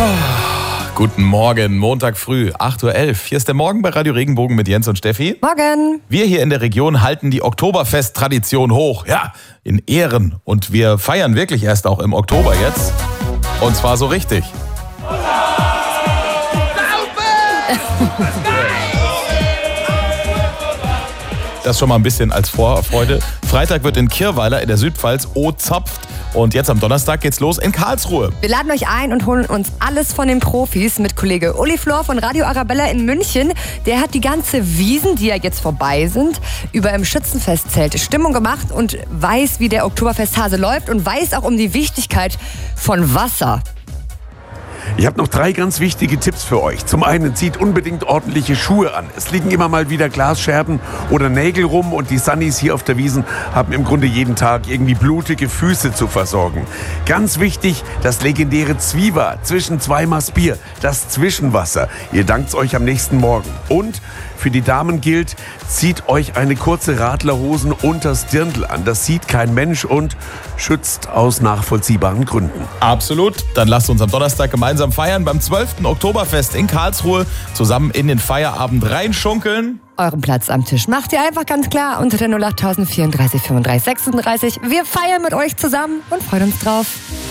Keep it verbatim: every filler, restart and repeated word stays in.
Guten Morgen, Montag früh, acht Uhr elf. Hier ist der Morgen bei Radio Regenbogen mit Jens und Steffi. Morgen. Wir hier in der Region halten die Oktoberfest-Tradition hoch. Ja, in Ehren. Und wir feiern wirklich erst auch im Oktober jetzt. Und zwar so richtig. Das schon mal ein bisschen als Vorfreude. Freitag wird in Kirweiler in der Südpfalz O-Zapft. Und jetzt am Donnerstag geht's los in Karlsruhe. Wir laden euch ein und holen uns alles von den Profis mit Kollege Uli Flor von Radio Arabella in München. Der hat die ganze Wiesn, die ja jetzt vorbei sind, über im Schützenfestzelt Stimmung gemacht und weiß, wie der Oktoberfesthase läuft und weiß auch um die Wichtigkeit von Wasser. Ich habe noch drei ganz wichtige Tipps für euch. Zum einen, zieht unbedingt ordentliche Schuhe an. Es liegen immer mal wieder Glasscherben oder Nägel rum und die Sunnies hier auf der Wiesn haben im Grunde jeden Tag irgendwie blutige Füße zu versorgen. Ganz wichtig, das legendäre Zwieber zwischen zwei Maß Bier, das Zwischenwasser. Ihr dankt's euch am nächsten Morgen. Und für die Damen gilt, zieht euch eine kurze Radlerhosen unters Dirndl an. Das sieht kein Mensch und schützt aus nachvollziehbaren Gründen. Absolut. Dann lasst uns am Donnerstag gemeinsam feiern beim zwölften Oktoberfest in Karlsruhe. Zusammen in den Feierabend reinschunkeln. Euren Platz am Tisch macht ihr einfach ganz klar unter der null acht vierunddreißig fünfunddreißig sechsunddreißig. Wir feiern mit euch zusammen und freuen uns drauf.